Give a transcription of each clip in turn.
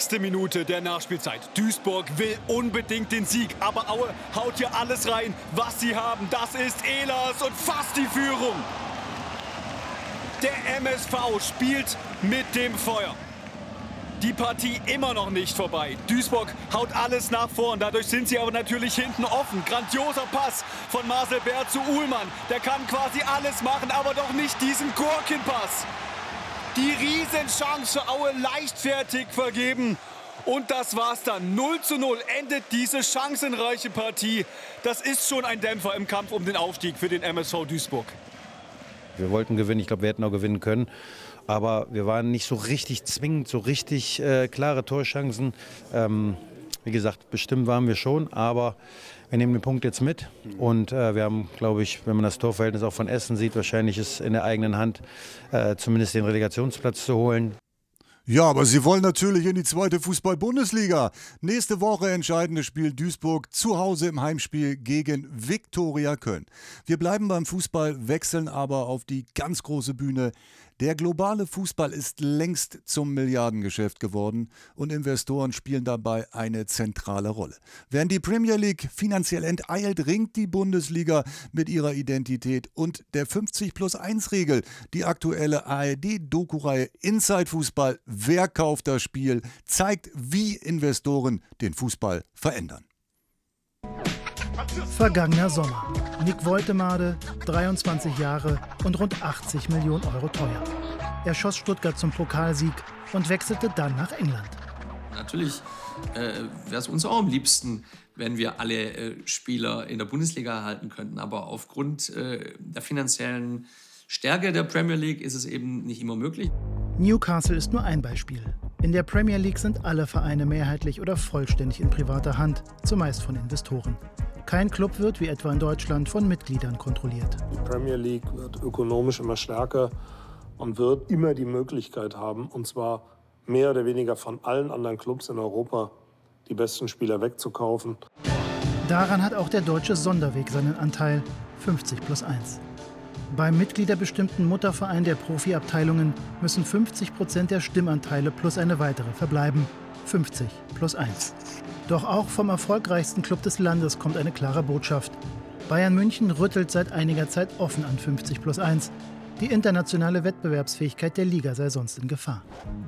6. Minute der Nachspielzeit. Duisburg will unbedingt den Sieg, aber Aue haut hier alles rein, was sie haben. Das ist Ehlers und fast die Führung. Der MSV spielt mit dem Feuer. Die Partie immer noch nicht vorbei. Duisburg haut alles nach vorn. Dadurch sind sie aber natürlich hinten offen. Grandioser Pass von Marcel Bär zu Uhlmann. Der kann quasi alles machen, aber doch nicht diesen Gurkenpass. Die Riesenchance für Aue leichtfertig vergeben. Und das war's dann. 0:0 endet diese chancenreiche Partie. Das ist schon ein Dämpfer im Kampf um den Aufstieg für den MSV Duisburg. Wir wollten gewinnen. Ich glaube, wir hätten auch gewinnen können. Aber wir waren nicht so richtig zwingend, so richtig klare Torchancen. Wie gesagt, bestimmt waren wir schon, aber wir nehmen den Punkt jetzt mit. Und wir haben, glaube ich, wenn man das Torverhältnis auch von Essen sieht, wahrscheinlich ist in der eigenen Hand, zumindest den Relegationsplatz zu holen. Ja, aber sie wollen natürlich in die 2. Fußball-Bundesliga. Nächste Woche entscheidendes Spiel Duisburg zu Hause im Heimspiel gegen Viktoria Köln. Wir bleiben beim Fußball, wechseln aber auf die ganz große Bühne. Der globale Fußball ist längst zum Milliardengeschäft geworden und Investoren spielen dabei eine zentrale Rolle. Während die Premier League finanziell enteilt, ringt die Bundesliga mit ihrer Identität und der 50+1-Regel. Die aktuelle ARD-Doku-Reihe Inside Fußball, wer kauft das Spiel, zeigt, wie Investoren den Fußball verändern. Vergangener Sommer. Nick Woltemade, 23 Jahre und rund 80 Millionen Euro teuer. Er schoss Stuttgart zum Pokalsieg und wechselte dann nach England. Natürlich wäre es uns auch am liebsten, wenn wir alle Spieler in der Bundesliga erhalten könnten. Aber aufgrund der finanziellen Stärke der Premier League ist es eben nicht immer möglich. Newcastle ist nur ein Beispiel. In der Premier League sind alle Vereine mehrheitlich oder vollständig in privater Hand, zumeist von Investoren. Kein Club wird, wie etwa in Deutschland, von Mitgliedern kontrolliert. Die Premier League wird ökonomisch immer stärker und wird immer die Möglichkeit haben, und zwar mehr oder weniger von allen anderen Clubs in Europa, die besten Spieler wegzukaufen. Daran hat auch der deutsche Sonderweg seinen Anteil, 50+1. Beim mitgliederbestimmten Mutterverein der Profiabteilungen müssen 50% der Stimmanteile plus eine weitere verbleiben, 50+1. Doch auch vom erfolgreichsten Club des Landes kommt eine klare Botschaft. Bayern München rüttelt seit einiger Zeit offen an 50+1. Die internationale Wettbewerbsfähigkeit der Liga sei sonst in Gefahr.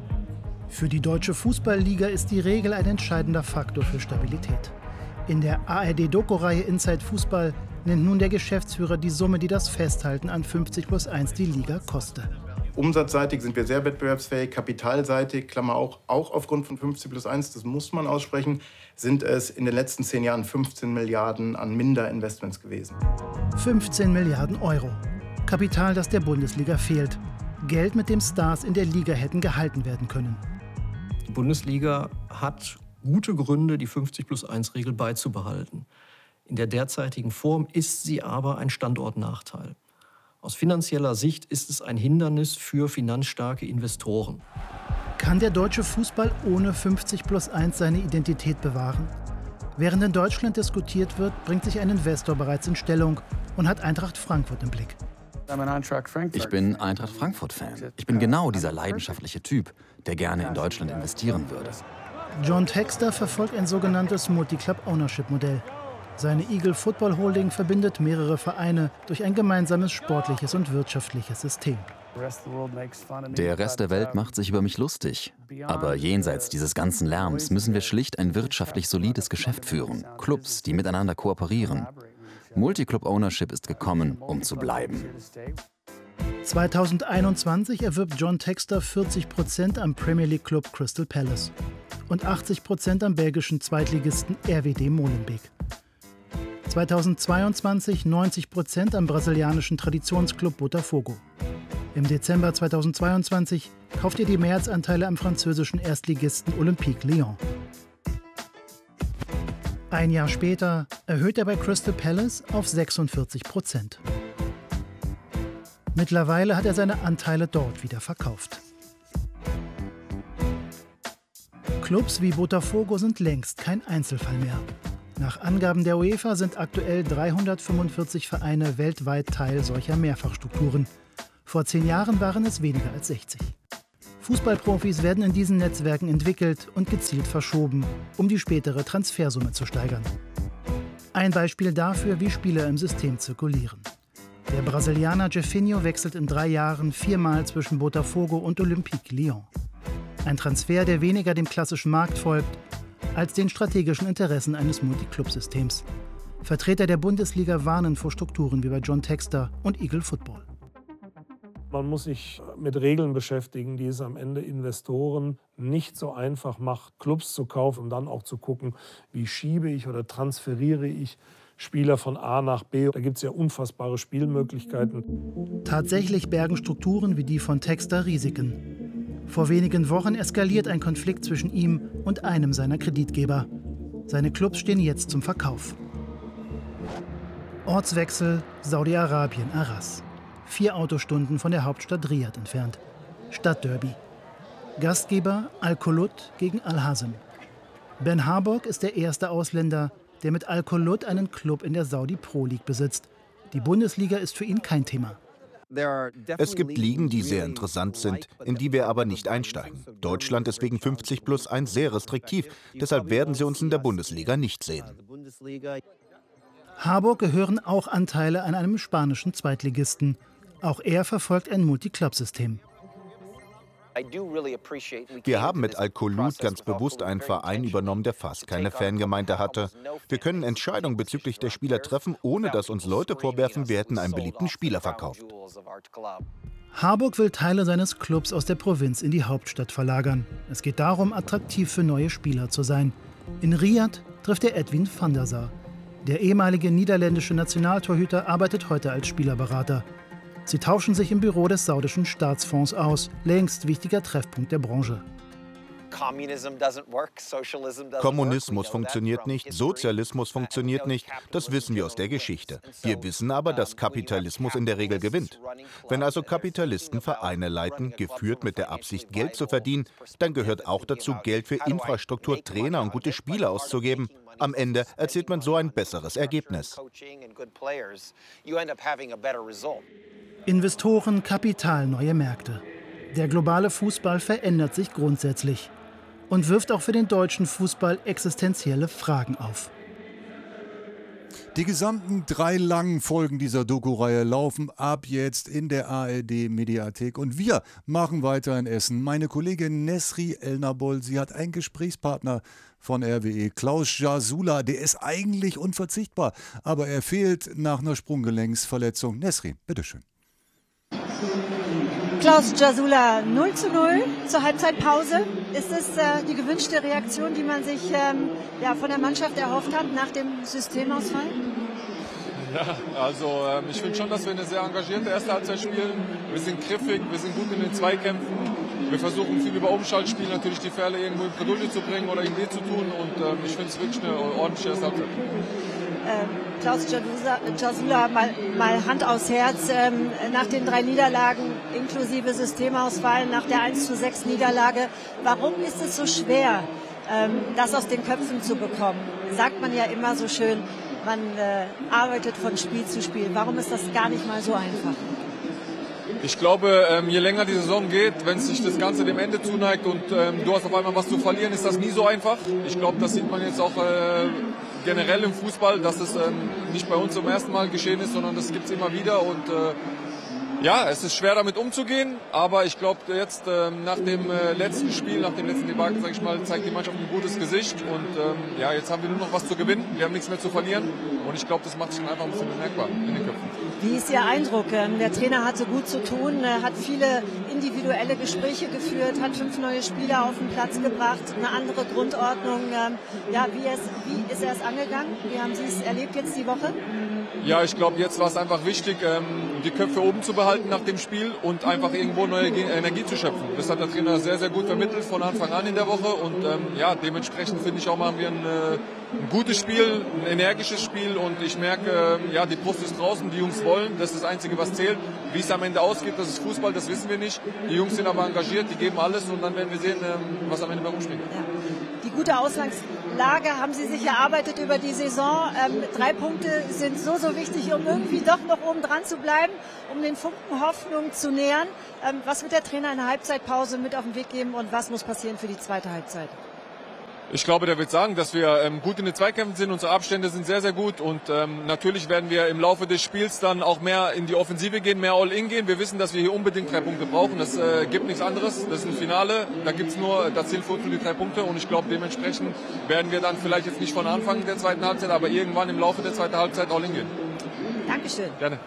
Für die Deutsche Fußballliga ist die Regel ein entscheidender Faktor für Stabilität. In der ARD-Doku-Reihe Inside Fußball nennt nun der Geschäftsführer die Summe, die das Festhalten an 50+1 die Liga koste. Umsatzseitig sind wir sehr wettbewerbsfähig, kapitalseitig, Klammer auch aufgrund von 50+1, das muss man aussprechen, sind es in den letzten 10 Jahren 15 Milliarden an Minderinvestments gewesen. 15 Milliarden Euro. Kapital, das der Bundesliga fehlt. Geld, mit dem Stars in der Liga hätten gehalten werden können. Die Bundesliga hat gute Gründe, die 50+1-Regel beizubehalten. In der derzeitigen Form ist sie aber ein Standortnachteil. Aus finanzieller Sicht ist es ein Hindernis für finanzstarke Investoren. Kann der deutsche Fußball ohne 50+1 seine Identität bewahren? Während in Deutschland diskutiert wird, bringt sich ein Investor bereits in Stellung und hat Eintracht Frankfurt im Blick. Ich bin Eintracht Frankfurt-Fan. Ich bin genau dieser leidenschaftliche Typ, der gerne in Deutschland investieren würde. John Textor verfolgt ein sogenanntes Multi-Club-Ownership-Modell. Seine Eagle Football Holding verbindet mehrere Vereine durch ein gemeinsames sportliches und wirtschaftliches System. Der Rest der Welt macht sich über mich lustig. Aber jenseits dieses ganzen Lärms müssen wir schlicht ein wirtschaftlich solides Geschäft führen. Clubs, die miteinander kooperieren. Multi-Club-Ownership ist gekommen, um zu bleiben. 2021 erwirbt John Textor 40% am Premier League Club Crystal Palace und 80% am belgischen Zweitligisten RWD Molenbeek. 2022 90% am brasilianischen Traditionsclub Botafogo. Im Dezember 2022 kauft er die Mehrheitsanteile am französischen Erstligisten Olympique Lyon. Ein Jahr später erhöht er bei Crystal Palace auf 46%. Mittlerweile hat er seine Anteile dort wieder verkauft. Clubs wie Botafogo sind längst kein Einzelfall mehr. Nach Angaben der UEFA sind aktuell 345 Vereine weltweit Teil solcher Mehrfachstrukturen. Vor 10 Jahren waren es weniger als 60. Fußballprofis werden in diesen Netzwerken entwickelt und gezielt verschoben, um die spätere Transfersumme zu steigern. Ein Beispiel dafür, wie Spieler im System zirkulieren. Der Brasilianer Jefinho wechselt in 3 Jahren 4-mal zwischen Botafogo und Olympique Lyon. Ein Transfer, der weniger dem klassischen Markt folgt, als den strategischen Interessen eines Multiclub-Systems. Vertreter der Bundesliga warnen vor Strukturen wie bei John Textor und Eagle Football. Man muss sich mit Regeln beschäftigen, die es am Ende Investoren nicht so einfach macht, Clubs zu kaufen und dann auch zu gucken, wie schiebe ich oder transferiere ich Spieler von A nach B. Da gibt es ja unfassbare Spielmöglichkeiten. Tatsächlich bergen Strukturen wie die von Textor Risiken. Vor wenigen Wochen eskaliert ein Konflikt zwischen ihm und einem seiner Kreditgeber. Seine Clubs stehen jetzt zum Verkauf. Ortswechsel Saudi-Arabien, Arras. 4 Autostunden von der Hauptstadt Riad entfernt. Stadtderby. Gastgeber Al-Khouloud gegen Al-Hazm. Ben Harburg ist der erste Ausländer, der mit Al-Khouloud einen Club in der Saudi Pro League besitzt. Die Bundesliga ist für ihn kein Thema. Es gibt Ligen, die sehr interessant sind, in die wir aber nicht einsteigen. Deutschland ist wegen 50+1 sehr restriktiv, deshalb werden Sie uns in der Bundesliga nicht sehen. Harburg gehören auch Anteile an einem spanischen Zweitligisten. Auch er verfolgt ein Multi-Club-System. Wir haben mit Al-Khouloud ganz bewusst einen Verein übernommen, der fast keine Fangemeinde hatte. Wir können Entscheidungen bezüglich der Spieler treffen, ohne dass uns Leute vorwerfen, wir hätten einen beliebten Spieler verkauft. Harburg will Teile seines Clubs aus der Provinz in die Hauptstadt verlagern. Es geht darum, attraktiv für neue Spieler zu sein. In Riad trifft er Edwin van der Sar. Der ehemalige niederländische Nationaltorhüter arbeitet heute als Spielerberater. Sie tauschen sich im Büro des saudischen Staatsfonds aus, längst wichtiger Treffpunkt der Branche. Kommunismus funktioniert nicht, Sozialismus funktioniert nicht, das wissen wir aus der Geschichte. Wir wissen aber, dass Kapitalismus in der Regel gewinnt. Wenn also Kapitalisten Vereine leiten, geführt mit der Absicht, Geld zu verdienen, dann gehört auch dazu, Geld für Infrastruktur, Trainer und gute Spieler auszugeben. Am Ende erzielt man so ein besseres Ergebnis. Investoren, Kapital, neue Märkte. Der globale Fußball verändert sich grundsätzlich und wirft auch für den deutschen Fußball existenzielle Fragen auf. Die gesamten 3 langen Folgen dieser Doku-Reihe laufen ab jetzt in der ARD-Mediathek. Und wir machen weiter in Essen. Meine Kollegin Nesri Elnabol, sie hat einen Gesprächspartner von RWE, Klaus Jasula. Der ist eigentlich unverzichtbar, aber er fehlt nach einer Sprunggelenksverletzung. Nesri, bitteschön. Klaus Jasula, 0:0 zur Halbzeitpause. Ist es die gewünschte Reaktion, die man sich von der Mannschaft erhofft hat nach dem Systemausfall? Ja, also ich finde schon, dass wir eine sehr engagierte erste Halbzeit spielen. Wir sind griffig, wir sind gut in den Zweikämpfen. Wir versuchen viel über Umschaltspiel natürlich die Fälle irgendwo in Bredouille zu bringen oder Idee zu tun. Und ich finde es wirklich eine ordentliche erste Halbzeit. Klaus Jasula, mal Hand aufs Herz, nach den 3 Niederlagen inklusive Systemausfall, nach der 1:6 Niederlage, warum ist es so schwer, das aus den Köpfen zu bekommen? Sagt man ja immer so schön, man arbeitet von Spiel zu Spiel. Warum ist das gar nicht mal so einfach? Ich glaube, je länger die Saison geht, wenn sich das Ganze dem Ende zuneigt und du hast auf einmal was zu verlieren, ist das nie so einfach. Ich glaube, das sieht man jetzt auch generell im Fußball, dass es nicht bei uns zum ersten Mal geschehen ist, sondern das gibt es immer wieder. Und ja, es ist schwer damit umzugehen, aber ich glaube jetzt nach dem letzten Spiel, nach dem letzten Debakel, sage ich mal, zeigt die Mannschaft ein gutes Gesicht. Und ja, jetzt haben wir nur noch was zu gewinnen, wir haben nichts mehr zu verlieren. Und ich glaube, das macht sich dann einfach ein bisschen bemerkbar in den Köpfen. Wie ist Ihr Eindruck? Der Trainer hatte gut zu tun, hat viele individuelle Gespräche geführt, hat 5 neue Spieler auf den Platz gebracht, eine andere Grundordnung. Ja, wie ist er es angegangen? Wie haben Sie es erlebt jetzt die Woche? Ja, ich glaube, jetzt war es einfach wichtig, die Köpfe oben zu behalten nach dem Spiel und einfach irgendwo neue Energie zu schöpfen. Das hat der Trainer sehr, sehr gut vermittelt von Anfang an in der Woche. Und ja, dementsprechend finde ich auch, machen wir ein gutes Spiel, ein energisches Spiel. Und ich merke, ja, die Brust ist draußen, die Jungs wollen. Das ist das Einzige, was zählt. Wie es am Ende ausgeht, das ist Fußball, das wissen wir nicht. Die Jungs sind aber engagiert, die geben alles. Und dann werden wir sehen, was am Ende bei rumspringt. Ja. Die gute Lage haben Sie sich erarbeitet über die Saison. 3 Punkte sind so wichtig, um irgendwie doch noch oben dran zu bleiben, um den Funken Hoffnung zu nähern. Was wird der Trainer in der Halbzeitpause mit auf den Weg geben und was muss passieren für die zweite Halbzeit? Ich glaube, der wird sagen, dass wir gut in den Zweikämpfen sind. Unsere Abstände sind sehr, sehr gut. Und natürlich werden wir im Laufe des Spiels dann auch mehr in die Offensive gehen, mehr All-In gehen. Wir wissen, dass wir hier unbedingt 3 Punkte brauchen. Das gibt nichts anderes. Das ist ein Finale. Da gibt es nur das Ziel für die 3 Punkte. Und ich glaube, dementsprechend werden wir dann vielleicht jetzt nicht von Anfang der zweiten Halbzeit, aber irgendwann im Laufe der zweiten Halbzeit All-In gehen. Dankeschön. Gerne.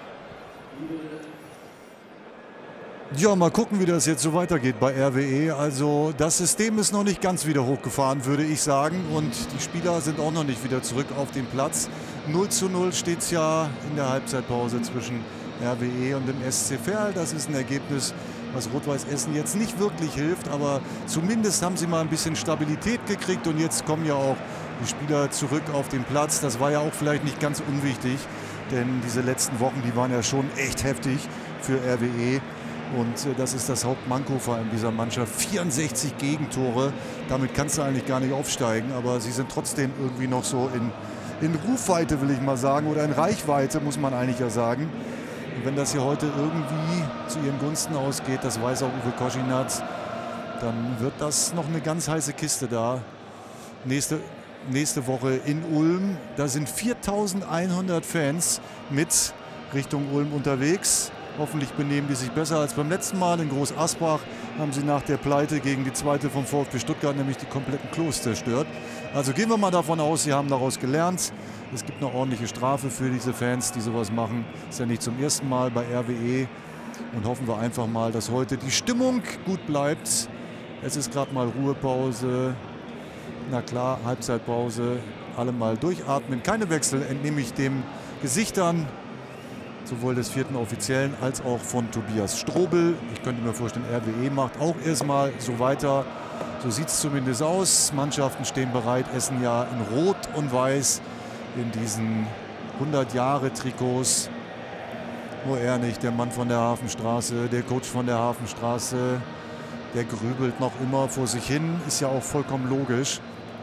Ja, mal gucken, wie das jetzt so weitergeht bei RWE. Also das System ist noch nicht ganz wieder hochgefahren, würde ich sagen. Und die Spieler sind auch noch nicht wieder zurück auf den Platz. 0:0 steht es ja in der Halbzeitpause zwischen RWE und dem SC Verl. Das ist ein Ergebnis, was Rot-Weiß Essen jetzt nicht wirklich hilft. Aber zumindest haben sie mal ein bisschen Stabilität gekriegt. Und jetzt kommen ja auch die Spieler zurück auf den Platz. Das war ja auch vielleicht nicht ganz unwichtig. Denn diese letzten Wochen, die waren ja schon echt heftig für RWE. Und das ist das Hauptmanko vor allem dieser Mannschaft. 64 Gegentore, damit kannst du eigentlich gar nicht aufsteigen. Aber sie sind trotzdem irgendwie noch so in Rufweite, will ich mal sagen. Oder in Reichweite, muss man eigentlich ja sagen. Und wenn das hier heute irgendwie zu ihren Gunsten ausgeht, das weiß auch Uwe Koschinat, dann wird das noch eine ganz heiße Kiste da. Nächste Woche in Ulm. Da sind 4.100 Fans mit Richtung Ulm unterwegs. Hoffentlich benehmen die sich besser als beim letzten Mal. In Groß Asbach haben sie nach der Pleite gegen die zweite vom VfB Stuttgart nämlich die kompletten Klos zerstört. Also gehen wir mal davon aus, sie haben daraus gelernt. Es gibt eine ordentliche Strafe für diese Fans, die sowas machen. Ist ja nicht zum ersten Mal bei RWE. Und hoffen wir einfach mal, dass heute die Stimmung gut bleibt. Es ist gerade mal Ruhepause. Na klar, Halbzeitpause. Alle mal durchatmen. Keine Wechsel, entnehme ich dem Gesichtern sowohl des 4. Offiziellen als auch von Tobias Strobel. Ich könnte mir vorstellen, RWE macht auch erstmal so weiter. So sieht es zumindest aus. Mannschaften stehen bereit. Essen ja in Rot und Weiß in diesen 100-Jahre-Trikots. Nur er nicht, der Mann von der Hafenstraße, der Coach von der Hafenstraße. Der grübelt noch immer vor sich hin. Ist ja auch vollkommen logisch.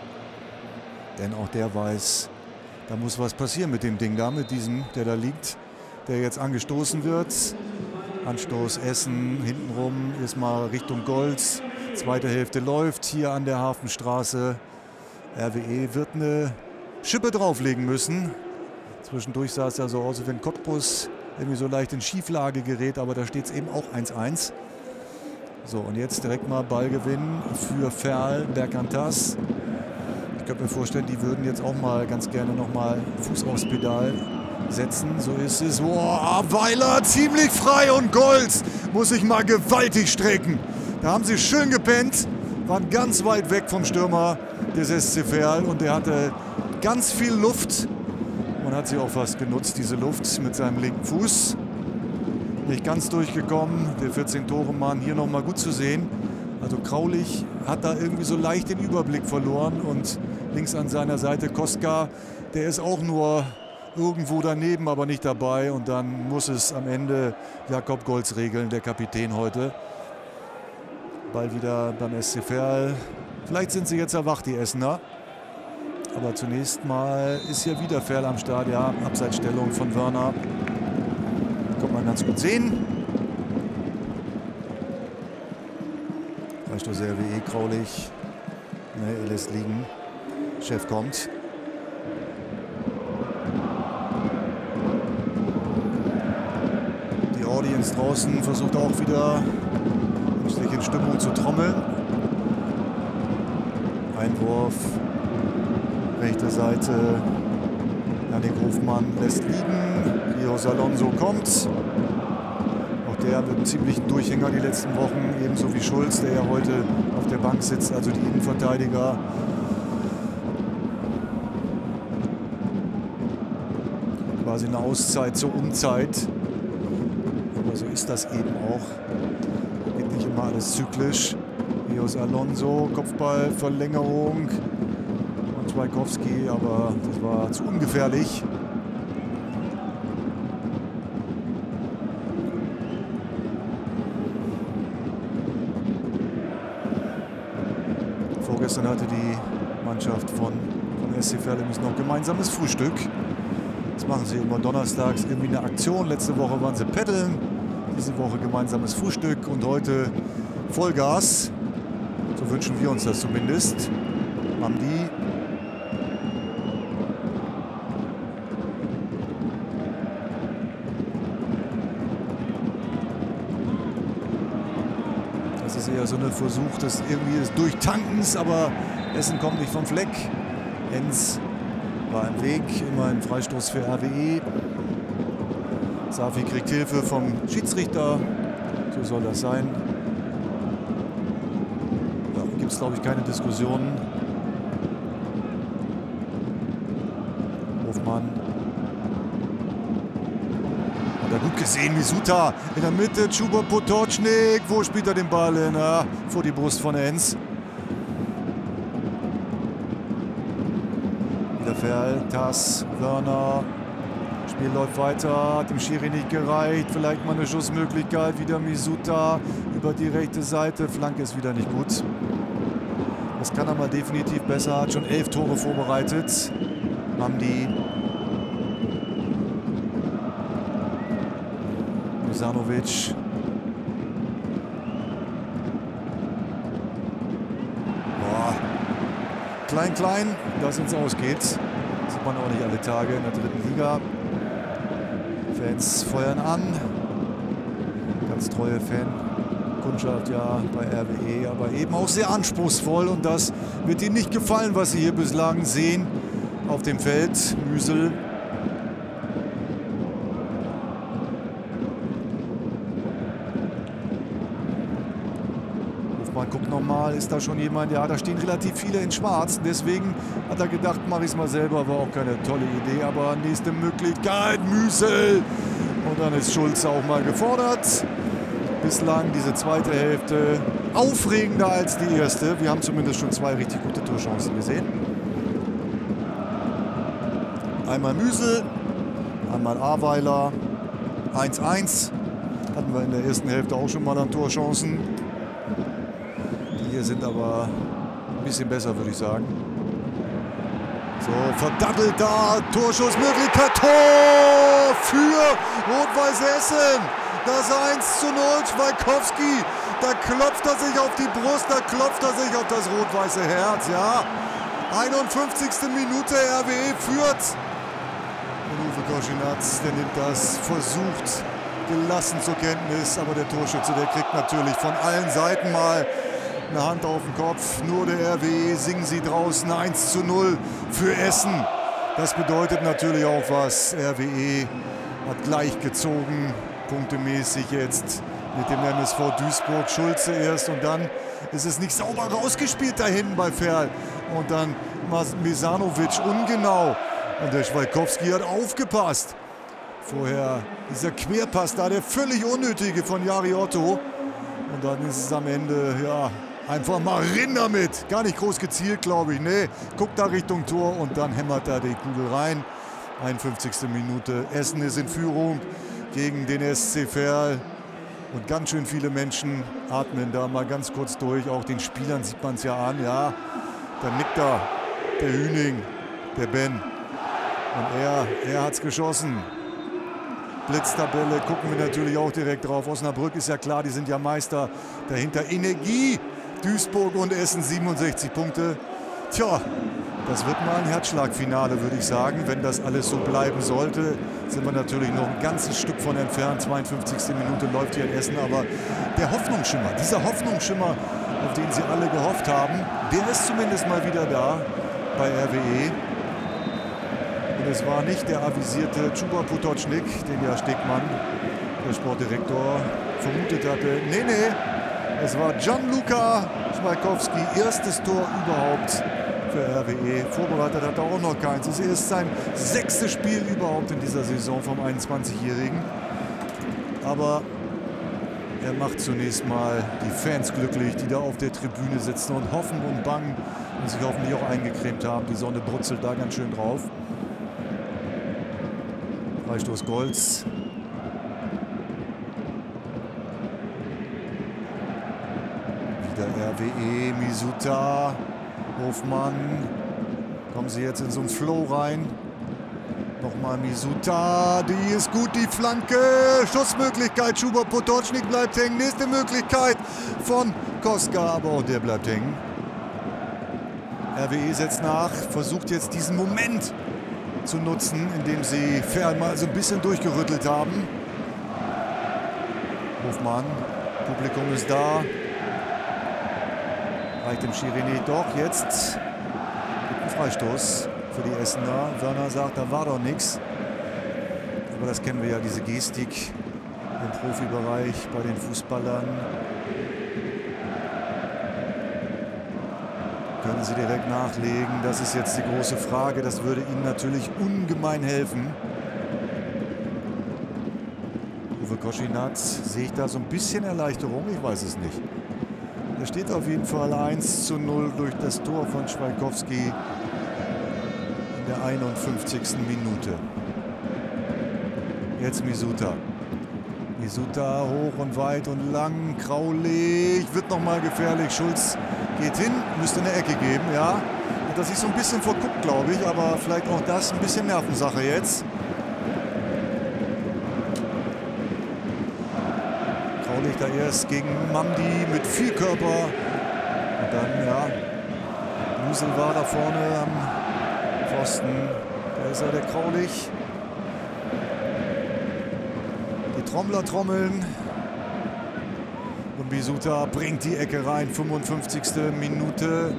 Denn auch der weiß, da muss was passieren mit dem Ding da, mit diesem, der da liegt, der jetzt angestoßen wird. Anstoß Essen, hintenrum erstmal Richtung Golz. Zweite Hälfte läuft hier an der Hafenstraße. RWE wird eine Schippe drauflegen müssen. Zwischendurch sah es ja so aus, als wenn Cottbus irgendwie so leicht in Schieflage gerät, aber da steht es eben auch 1:1. So, und jetzt direkt mal Ballgewinn für Verl, Bergantas. Ich könnte mir vorstellen, die würden jetzt auch mal ganz gerne noch mal Fuß aufs Pedal setzen. So ist es. Boah, Weiler ziemlich frei und Golz muss sich mal gewaltig strecken. Da haben sie schön gepennt, waren ganz weit weg vom Stürmer des SC Verl und der hatte ganz viel Luft und hat sie auch fast genutzt, diese Luft mit seinem linken Fuß. Nicht ganz durchgekommen, der 14-Tore-Mann hier noch mal gut zu sehen. Also Kraulich hat da irgendwie so leicht den Überblick verloren und links an seiner Seite Koska, der ist auch nur irgendwo daneben, aber nicht dabei. Und dann muss es am Ende Jakob Golz regeln, der Kapitän heute. Ball wieder beim SC Verl. Vielleicht sind sie jetzt erwacht, die Essener. Aber zunächst mal ist hier wieder Verl am Start. Ja, Abseitsstellung von Wörner. Kann man ganz gut sehen. Freistoß RWE, Kraulich. Ne, er lässt liegen. Chef kommt. Die Audience draußen versucht auch wieder sich in Stimmung zu trommeln. Einwurf. Rechte Seite. Janik Hofmann lässt liegen. Rios Alonso kommt. Auch der mit einem ziemlichen Durchhänger die letzten Wochen. Ebenso wie Schulz, der ja heute auf der Bank sitzt. Also die Innenverteidiger. Quasi eine Auszeit zur Unzeit. Aber so ist das eben auch. Geht nicht immer alles zyklisch. Rios Alonso, Kopfballverlängerung. Und Schweikowski, aber das war zu ungefährlich. Vorgestern hatte die Mannschaft von Von SC Verl übrigens noch gemeinsames Frühstück. Das machen sie immer donnerstags, irgendwie eine Aktion. Letzte Woche waren sie paddeln, diese Woche gemeinsames Frühstück und heute Vollgas. So wünschen wir uns das zumindest. Mamdi. Das ist eher so ein Versuch des Durchtankens, aber Essen kommt nicht vom Fleck. Enz war im Weg, immer ein Freistoß für RWE. Safi kriegt Hilfe vom Schiedsrichter, so soll das sein. Da gibt es, glaube ich, keine Diskussionen. Hofmann. Hat er gut gesehen, Misuta in der Mitte, Chuba Potocznik. Wo spielt er den Ball hin? Ja, vor die Brust von Enz. Wieder Verl, Tass, Wörner. Spiel läuft weiter, hat dem Schiri nicht gereicht. Vielleicht mal eine Schussmöglichkeit. Wieder Misuta über die rechte Seite. Flanke ist wieder nicht gut. Das kann er mal definitiv besser. Hat schon 11 Tore vorbereitet. Mamdi. Misanovic. Boah. Klein, klein, dass es ausgeht. Sieht man auch nicht alle Tage in der dritten Liga. Fans feuern an. Ganz treue Fankundschaft ja bei RWE, aber eben auch sehr anspruchsvoll. Und das wird ihnen nicht gefallen, was sie hier bislang sehen auf dem Feld. Müsel. Hofmann guckt nochmal, ist da schon jemand? Ja, da stehen relativ viele in Schwarz. Deswegen hat er gedacht, mache ich es mal selber. War auch keine tolle Idee, aber nächste Möglichkeit, Müsel. Und dann ist Schulze auch mal gefordert. Bislang diese zweite Hälfte aufregender als die erste. Wir haben zumindest schon 2 richtig gute Torchancen gesehen. Einmal Müsel, einmal Aweiler. 1-1. Hatten wir in der ersten Hälfte auch schon mal an Torchancen. Die hier sind aber ein bisschen besser, würde ich sagen. So, verdattelt da, Torschussmöglichkeit, Tor für Rot-Weiß Essen. Das 1:0, Schweikowski, da klopft er sich auf die Brust, da klopft er sich auf das rot-weiße Herz, ja. 51. Minute, RWE führt. Und Uwe Koschinatz, der nimmt das, versucht gelassen zur Kenntnis, aber der Torschütze, der kriegt natürlich von allen Seiten mal eine Hand auf den Kopf. Nur der RWE, singen sie draußen, 1:0 für Essen. Das bedeutet natürlich auch was. RWE hat gleich gezogen, punktemäßig jetzt mit dem MSV Duisburg. Schulze erst und dann ist es nicht sauber rausgespielt da hinten bei Verl. Und dann Mesanovic ungenau. Und der Schweikowski hat aufgepasst. Vorher dieser Querpass da, der völlig unnötige von Jari Otto. Und dann ist es am Ende, ja, einfach mal rein damit. Gar nicht groß gezielt, glaube ich. Nee, guckt da Richtung Tor und dann hämmert er die Kugel rein. 51. Minute. Essen ist in Führung gegen den SC Verl. Und ganz schön viele Menschen atmen da mal ganz kurz durch. Auch den Spielern sieht man es ja an. Ja, da nickt da der Hüning, der Ben. Und er hat es geschossen. Blitztabelle gucken wir natürlich auch direkt drauf. Osnabrück ist ja klar, die sind ja Meister. Dahinter Energie, Duisburg und Essen 67 Punkte. Tja, das wird mal ein Herzschlagfinale, würde ich sagen. Wenn das alles so bleiben sollte, sind wir natürlich noch ein ganzes Stück von entfernt. 52. Minute läuft hier in Essen. Aber der Hoffnungsschimmer, dieser Hoffnungsschimmer, auf den sie alle gehofft haben, der ist zumindest mal wieder da bei RWE. Und es war nicht der avisierte Chuba Potocznik, den ja Stegmann, der Sportdirektor, vermutet hatte. Nee, nee, es war Gianluca Schweikowski, erstes Tor überhaupt für RWE. Vorbereitet hat er auch noch keins. Es ist sein 6. Spiel überhaupt in dieser Saison vom 21-Jährigen. Aber er macht zunächst mal die Fans glücklich, die da auf der Tribüne sitzen und hoffen und bangen und sich hoffentlich auch eingecremt haben. Die Sonne brutzelt da ganz schön drauf. Freistoß Golz. Wieder RWE, Misuta, Hofmann. Kommen sie jetzt in so einen Flow rein. Nochmal Misuta, die ist gut, die Flanke, Schussmöglichkeit, Schubert Potocznik bleibt hängen, nächste Möglichkeit von Koska, aber auch der bleibt hängen. RWE setzt nach, versucht jetzt diesen Moment zu nutzen, indem sie Fern mal so ein bisschen durchgerüttelt haben. Hofmann, Publikum ist da. Reicht dem Schiri nicht, doch jetzt gibt ein Freistoß für die Essener. Werner sagt, da war doch nichts. Aber das kennen wir ja, diese Gestik im Profibereich bei den Fußballern. Können sie direkt nachlegen? Das ist jetzt die große Frage. Das würde ihnen natürlich ungemein helfen. Uwe Koschinatz, sehe ich da so ein bisschen Erleichterung? Ich weiß es nicht. Er steht auf jeden Fall 1:0 durch das Tor von Schwaikowski in der 51. Minute. Jetzt Misuta. Misuta hoch und weit und lang. Kraulich, wird nochmal gefährlich. Schulz geht hin, müsste eine Ecke geben, ja. Und das ist so ein bisschen verguckt, glaube ich, aber vielleicht auch das ein bisschen Nervensache jetzt. Kraulich da erst gegen Mamdi mit viel Körper. Und dann, ja, Musel war da vorne am Pfosten. Da ist er, der Kraulich. Die Trommler trommeln. Und Misuta bringt die Ecke rein, 55. Minute.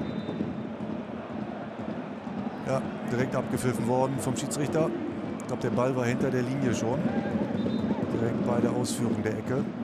Ja, direkt abgepfiffen worden vom Schiedsrichter. Ich glaube, der Ball war hinter der Linie schon. Direkt bei der Ausführung der Ecke.